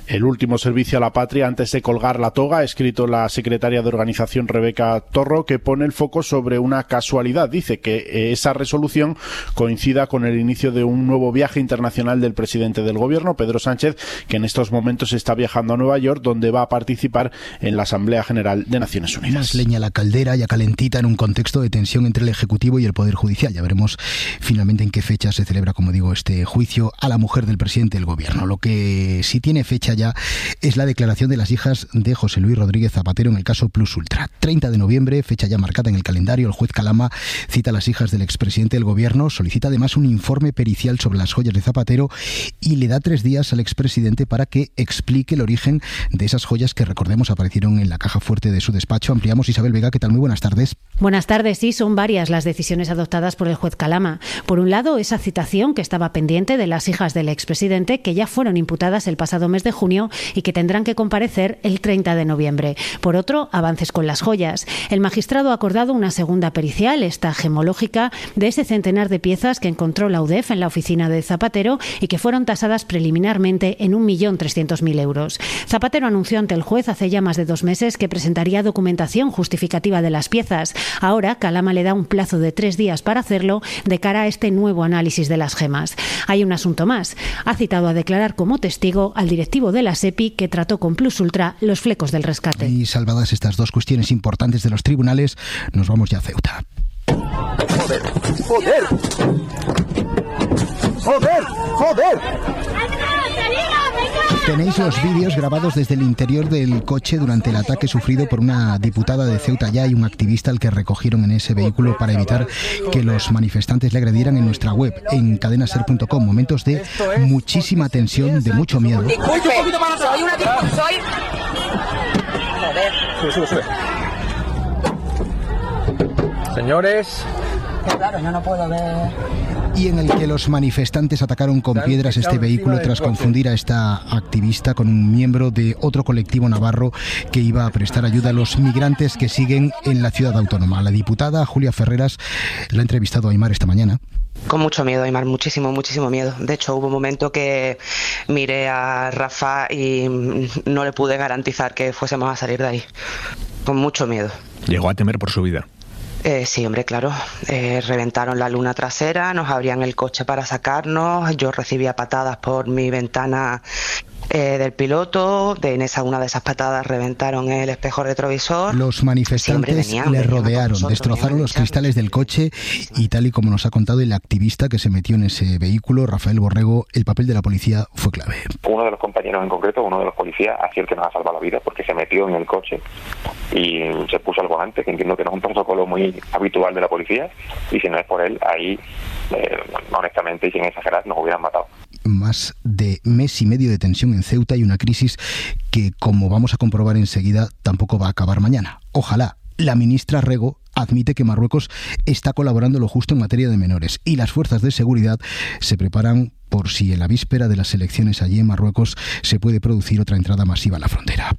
el último servicio a la patria antes de colgar la toga, ha escrito la secretaria de organización Rebeca Torro, que pone el foco sobre una casualidad. Dice que esa resolución coincida con el inicio de un nuevo viaje internacional del presidente del gobierno, Pedro Sánchez, que en estos momentos está viajando a Nueva York, donde va a participar en la Asamblea General de Naciones Unidas. Más leña a la caldera, ya calentita, en un contexto de tensión entre el Ejecutivo y el Poder Judicial. Ya veremos finalmente en qué fecha se celebra, como digo, este juicio a la mujer del presidente del gobierno. Lo que sí tiene fecha ya es la declaración de las hijas de José Luis Rodríguez Zapatero en el caso Plus Ultra. 30 de noviembre, fecha ya marcada en el calendario. El juez Calama cita a las hijas del expresidente del gobierno, solicita además un informe pericial sobre las joyas de Zapatero y le da 3 días al expresidente para que explique el origen de esas joyas que, recordemos, aparecieron en la caja fuerte de su despacho. Ampliamos. Isabel Vega, ¿qué tal? Muy buenas tardes. Buenas tardes. Sí, son varias las decisiones adoptadas por el juez Calama. Por un lado, esa citación que estaba pendiente de las hijas del expresidente, que ya fueron imputadas el pasado mes de junio y que tendrán que comparecer el 30 de noviembre. Por otro, avances con las joyas. El magistrado ha acordado una segunda pericial, esta gemológica, de ese centenar de piezas que encontró la UDEF en la oficina de Zapatero y que fueron tasadas preliminarmente en 1.300.000 euros. Zapatero anunció ante el juez hace ya más de 2 meses que presentaría documentación justificativa de las piezas. Ahora, Calama le da un plazo de 3 días para hacerlo de cara a este nuevo análisis de las gemas. Hay un asunto más. Ha citado a declarar como testigo al directivo de la SEPI que trató con Plus Ultra los flecos del rescate. Y salvadas estas 2 cuestiones importantes de los tribunales, nos vamos ya a Ceuta. ¡Joder! ¡Joder! ¡Joder! ¡Joder! Tenéis los vídeos grabados desde el interior del coche durante el ataque sufrido por una diputada de Ceuta Ya y un activista al que recogieron en ese vehículo para evitar que los manifestantes le agredieran. En nuestra web, en cadenaser.com. Momentos de muchísima tensión, de mucho miedo. Disculpe, soy una soy... Joder. Sube. Señores... Claro, yo no puedo ver... Y en el que los manifestantes atacaron con piedras este vehículo tras confundir a esta activista con un miembro de otro colectivo navarro que iba a prestar ayuda a los migrantes que siguen en la ciudad autónoma. La diputada Julia Ferreras la ha entrevistado a Aimar esta mañana. Con mucho miedo, Aimar, muchísimo miedo. De hecho, hubo un momento que miré a Rafa y no le pude garantizar que fuésemos a salir de ahí. Con mucho miedo. Llegó a temer por su vida. Sí, hombre, claro. Reventaron la luna trasera, nos abrían el coche para sacarnos, yo recibía patadas por mi ventana del piloto, una de esas patadas reventaron el espejo retrovisor. Los manifestantes le rodearon, destrozaron los cristales del coche y, tal y como nos ha contado el activista que se metió en ese vehículo, Rafael Borrego, el papel de la policía fue clave. Uno de los compañeros en concreto, uno de los policías, ha sido el que nos ha salvado la vida porque se metió en el coche y se puso al volante, que entiendo que no es un protocolo muy habitual de la policía, y si no es por él, ahí, honestamente y sin exagerar, nos hubieran matado. Más de mes y medio de tensión en Ceuta y una crisis que, como vamos a comprobar enseguida, tampoco va a acabar mañana. Ojalá. La ministra Rego admite que Marruecos está colaborando lo justo en materia de menores y las fuerzas de seguridad se preparan por si en la víspera de las elecciones allí en Marruecos se puede producir otra entrada masiva a la frontera.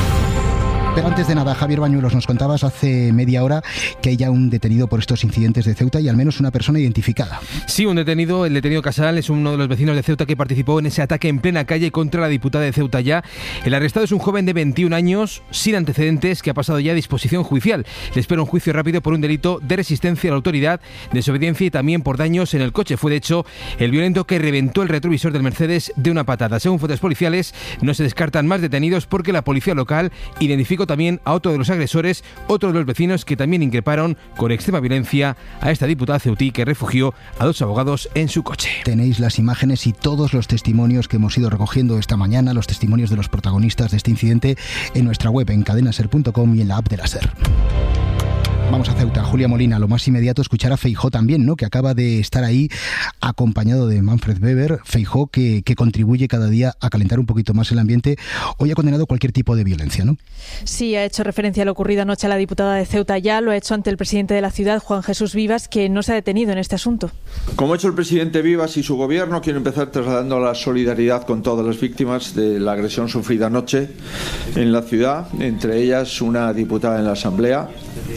Pero antes de nada, Javier Bañuelos, nos contabas hace media hora que hay ya un detenido por estos incidentes de Ceuta y al menos una persona identificada. Sí, el detenido Casal es uno de los vecinos de Ceuta que participó en ese ataque en plena calle contra la diputada de Ceuta Ya. El arrestado es un joven de 21 años, sin antecedentes, que ha pasado ya a disposición judicial. Le espera un juicio rápido por un delito de resistencia a la autoridad, desobediencia y también por daños en el coche. Fue, de hecho, el violento que reventó el retrovisor del Mercedes de una patada. Según fuentes policiales, no se descartan más detenidos porque la policía local identificó también a otro de los agresores, otro de los vecinos que también increparon con extrema violencia a esta diputada ceutí que refugió a 2 abogados en su coche. Tenéis las imágenes y todos los testimonios que hemos ido recogiendo esta mañana, los testimonios de los protagonistas de este incidente, en nuestra web en cadenaser.com y en la app de la SER. Vamos a Ceuta. Julia Molina, lo más inmediato, escuchar a Feijóo también, ¿no?, que acaba de estar ahí acompañado de Manfred Weber. Feijóo que contribuye cada día a calentar un poquito más el ambiente. Hoy ha condenado cualquier tipo de violencia, ¿no? Sí, ha hecho referencia a lo ocurrido anoche a la diputada de Ceuta Ya, lo ha hecho ante el presidente de la ciudad, Juan Jesús Vivas, que no se ha detenido en este asunto. Como ha hecho el presidente Vivas y su gobierno, quiero empezar trasladando la solidaridad con todas las víctimas de la agresión sufrida anoche en la ciudad, entre ellas una diputada en la Asamblea.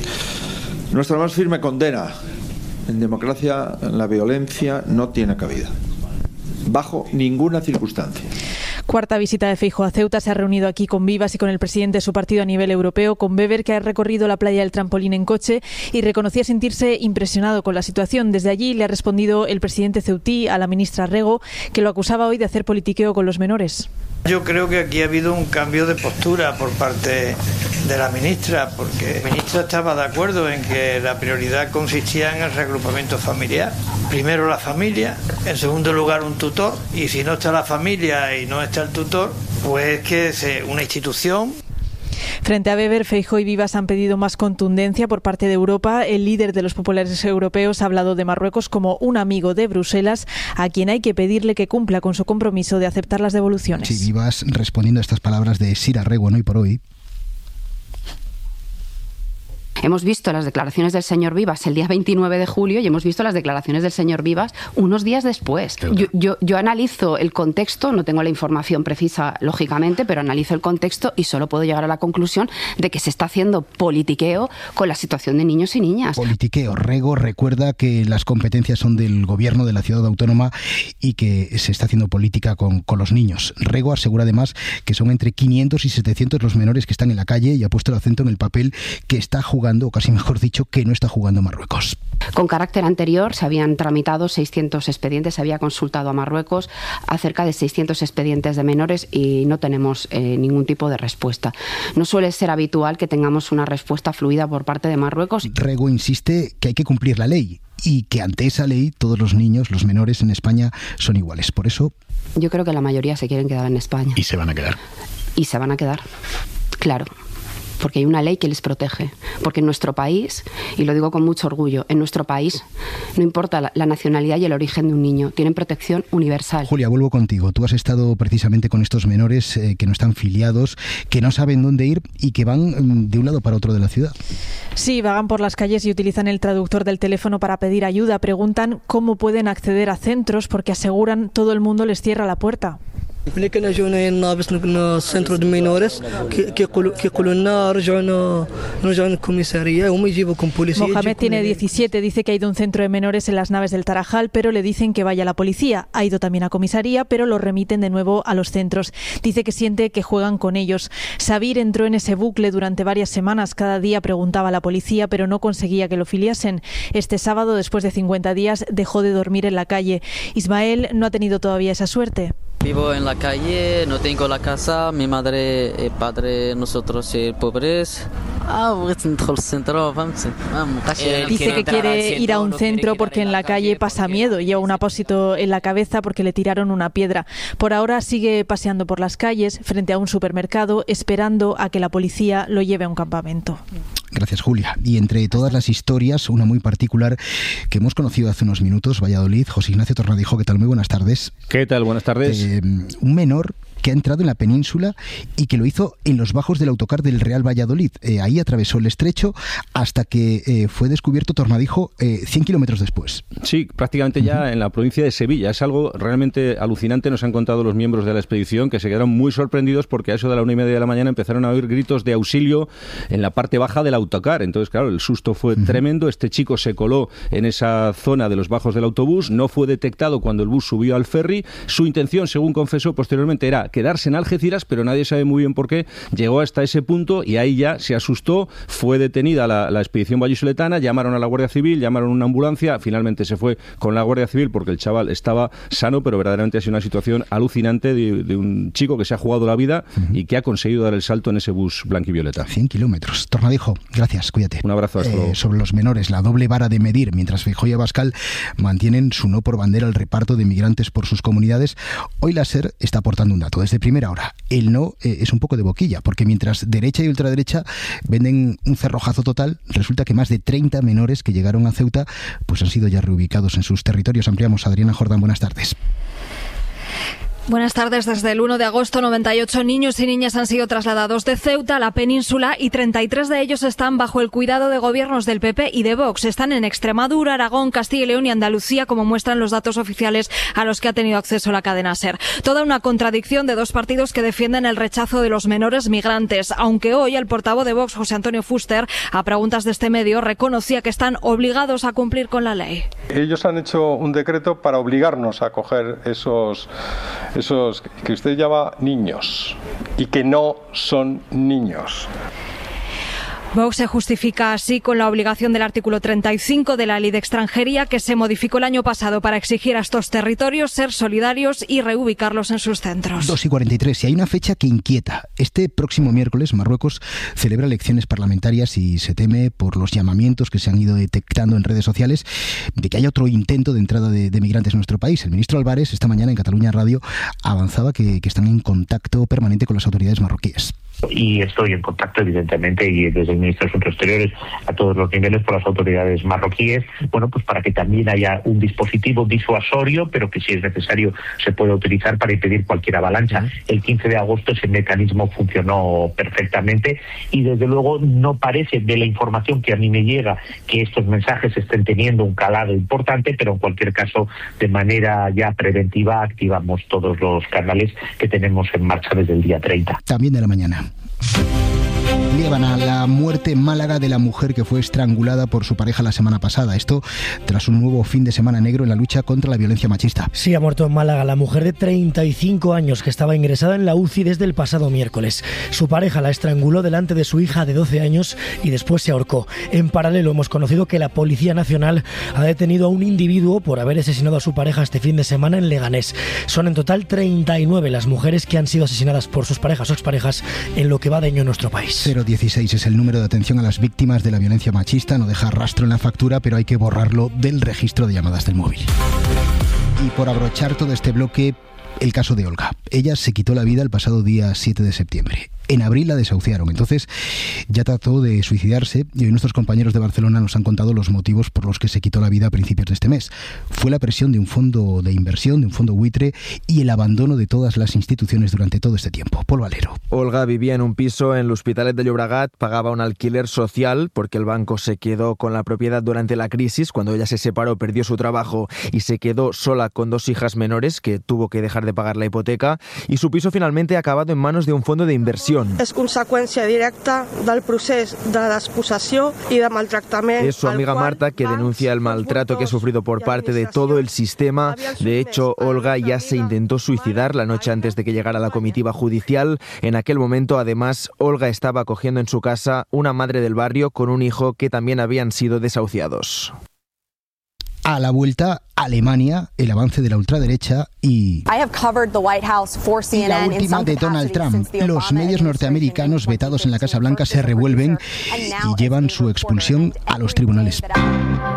Nuestra más firme condena. En democracia la violencia no tiene cabida, bajo ninguna circunstancia. Cuarta visita de Feijóo a Ceuta. Se ha reunido aquí con Vivas y con el presidente de su partido a nivel europeo, con Weber, que ha recorrido la playa del Trampolín en coche y reconocía sentirse impresionado con la situación. Desde allí le ha respondido el presidente ceutí a la ministra Rego, que lo acusaba hoy de hacer politiqueo con los menores. Yo creo que aquí ha habido un cambio de postura por parte de la ministra, porque la ministra estaba de acuerdo en que la prioridad consistía en el reagrupamiento familiar. Primero la familia, en segundo lugar un tutor, y si no está la familia y no está el tutor, pues que sea una institución. Frente a Weber, Feijóo y Vivas han pedido más contundencia por parte de Europa. El líder de los populares europeos ha hablado de Marruecos como un amigo de Bruselas, a quien hay que pedirle que cumpla con su compromiso de aceptar las devoluciones. Sí, Vivas respondiendo a estas palabras de Sira Rego en Hoy por Hoy. Hemos visto las declaraciones del señor Vivas el día 29 de julio y hemos visto las declaraciones del señor Vivas unos días después. Yo analizo el contexto, no tengo la información precisa, lógicamente, pero analizo el contexto y solo puedo llegar a la conclusión de que se está haciendo politiqueo con la situación de niños y niñas. Politiqueo. Rego recuerda que las competencias son del gobierno de la ciudad autónoma y que se está haciendo política con los niños. Rego asegura además que son entre 500 y 700 los menores que están en la calle y ha puesto el acento en el papel que está jugando, o casi mejor dicho, que no está jugando Marruecos. Con carácter anterior se habían tramitado 600 expedientes, se había consultado a Marruecos acerca de 600 expedientes de menores y no tenemos ningún tipo de respuesta. No suele ser habitual que tengamos una respuesta fluida por parte de Marruecos. Rego insiste que hay que cumplir la ley y que ante esa ley todos los niños, los menores en España son iguales. Por eso... Yo creo que la mayoría se quieren quedar en España. ¿Y se van a quedar? Y se van a quedar, claro. Porque hay una ley que les protege. Porque en nuestro país, y lo digo con mucho orgullo, en nuestro país no importa la nacionalidad y el origen de un niño, tienen protección universal. Julia, vuelvo contigo. Tú has estado precisamente con estos menores que no están filiados, que no saben dónde ir y que van de un lado para otro de la ciudad. Sí, vagan por las calles y utilizan el traductor del teléfono para pedir ayuda. Preguntan cómo pueden acceder a centros porque aseguran todo el mundo les cierra la puerta. centro de menores كيقولوا لنا رجعوا للكوميساريه وهم يجيبوا con policía. Mohamed tiene 17, dice que ha ido a un centro de menores en las naves del Tarajal, pero le dicen que vaya a la policía. Ha ido también a comisaría, pero lo remiten de nuevo a los centros. Dice que siente que juegan con ellos. Sabir entró en ese bucle durante varias semanas. Cada día preguntaba a la policía, pero no conseguía que lo filiasen. Este sábado, después de 50 días, dejó de dormir en la calle. Ismael no ha tenido todavía esa suerte. Vivo en la calle, no tengo la casa, mi madre y padre, nosotros pobres. Dice que quiere ir a un centro porque en la calle pasa miedo, lleva un apósito en la cabeza porque le tiraron una piedra. Por ahora sigue paseando por las calles, frente a un supermercado, esperando a que la policía lo lleve a un campamento. Gracias, Julia. Y entre todas las historias, una muy particular que hemos conocido hace unos minutos, Valladolid. José Ignacio Tornadijo, ¿qué tal? Muy buenas tardes. ¿Qué tal? Buenas tardes. Un menor que ha entrado en la península y que lo hizo en los bajos del autocar del Real Valladolid. Ahí atravesó el estrecho hasta que fue descubierto, Tornadijo, 100 kilómetros después. Sí, prácticamente ya en la provincia de Sevilla. Es algo realmente alucinante, nos han contado los miembros de la expedición, que se quedaron muy sorprendidos porque a eso de la 1:30 de la mañana empezaron a oír gritos de auxilio en la parte baja del autocar. Entonces, claro, el susto fue tremendo. Este chico se coló en esa zona de los bajos del autobús, no fue detectado cuando el bus subió al ferry. Su intención, según confesó posteriormente, era quedarse en Algeciras, pero nadie sabe muy bien por qué. Llegó hasta ese punto y ahí ya se asustó, fue detenida la expedición vallisoletana, llamaron a la Guardia Civil, llamaron a una ambulancia, finalmente se fue con la Guardia Civil porque el chaval estaba sano, pero verdaderamente ha sido una situación alucinante de un chico que se ha jugado la vida y que ha conseguido dar el salto en ese bus blanquivioleta. 100 kilómetros. Tornadijo, gracias, cuídate. Un abrazo, hasta luego. Sobre los menores, la doble vara de medir, mientras Feijóo y Abascal mantienen su no por bandera al reparto de migrantes por sus comunidades, hoy la SER está aportando un dato. Desde primera hora, el no es un poco de boquilla, porque mientras derecha y ultraderecha venden un cerrojazo total, resulta que más de 30 menores que llegaron a Ceuta pues han sido ya reubicados en sus territorios. Ampliamos. Adriana Jordán, buenas tardes. Buenas tardes. Desde el 1 de agosto, 98 niños y niñas han sido trasladados de Ceuta a la península y 33 de ellos están bajo el cuidado de gobiernos del PP y de Vox. Están en Extremadura, Aragón, Castilla y León y Andalucía, como muestran los datos oficiales a los que ha tenido acceso la cadena SER. Toda una contradicción de dos partidos que defienden el rechazo de los menores migrantes, aunque hoy el portavoz de Vox, José Antonio Fuster, a preguntas de este medio, reconocía que están obligados a cumplir con la ley. Ellos han hecho un decreto para obligarnos a acoger esos esos que usted llama niños y que no son niños. Vox se justifica así con la obligación del artículo 35 de la Ley de Extranjería, que se modificó el año pasado para exigir a estos territorios ser solidarios y reubicarlos en sus centros. 2:43, y hay una fecha que inquieta. Este próximo miércoles Marruecos celebra elecciones parlamentarias y se teme, por los llamamientos que se han ido detectando en redes sociales, de que haya otro intento de entrada de migrantes en nuestro país. El ministro Álvarez esta mañana en Cataluña Radio avanzaba que están en contacto permanente con las autoridades marroquíes. Y estoy en contacto, evidentemente, y desde el Ministerio de Asuntos Exteriores a todos los niveles por las autoridades marroquíes, pues para que también haya un dispositivo disuasorio, pero que si es necesario se pueda utilizar para impedir cualquier avalancha. El 15 de agosto ese mecanismo funcionó perfectamente y desde luego no parece, de la información que a mí me llega, que estos mensajes estén teniendo un calado importante, pero en cualquier caso, de manera ya preventiva, activamos todos los canales que tenemos en marcha desde el día 30. También de la mañana. Llevan a la muerte en Málaga de la mujer que fue estrangulada por su pareja la semana pasada. Esto tras un nuevo fin de semana negro en la lucha contra la violencia machista. Sí, ha muerto en Málaga la mujer de 35 años que estaba ingresada en la UCI desde el pasado miércoles. Su pareja la estranguló delante de su hija de 12 años y después se ahorcó. En paralelo hemos conocido que la Policía Nacional ha detenido a un individuo por haber asesinado a su pareja este fin de semana en Leganés. Son en total 39 las mujeres que han sido asesinadas por sus parejas o exparejas en lo que va de año en nuestro país. 016 es el número de atención a las víctimas de la violencia machista. No deja rastro en la factura, pero hay que borrarlo del registro de llamadas del móvil. Y por abrochar todo este bloque, el caso de Olga. Ella se quitó la vida el pasado día 7 de septiembre. En abril la desahuciaron, entonces ya trató de suicidarse y hoy nuestros compañeros de Barcelona nos han contado los motivos por los que se quitó la vida a principios de este mes. Fue la presión de un fondo de inversión, de un fondo buitre y el abandono de todas las instituciones durante todo este tiempo. Pol Valero. Olga vivía en un piso en l'Hospitalet de Llobregat, pagaba un alquiler social porque el banco se quedó con la propiedad durante la crisis. Cuando ella se separó, perdió su trabajo y se quedó sola con 2 hijas menores que tuvo que dejar de pagar la hipoteca, y su piso finalmente ha acabado en manos de un fondo de inversión. És conseqüència directa del procés de despossessió i de maltractament. Es su amiga Marta que denuncia el maltrato que ha sufrido por parte de todo el sistema. De hecho, Olga ya se intentó suicidar la noche antes de que llegara la comitiva judicial. En aquel momento, además, Olga estaba acogiendo en su casa una madre del barrio con un hijo que también habían sido desahuciados. A la vuelta, Alemania, el avance de la ultraderecha y la última de Donald Trump. Los medios norteamericanos vetados en la Casa Blanca se revuelven y llevan su expulsión a los tribunales.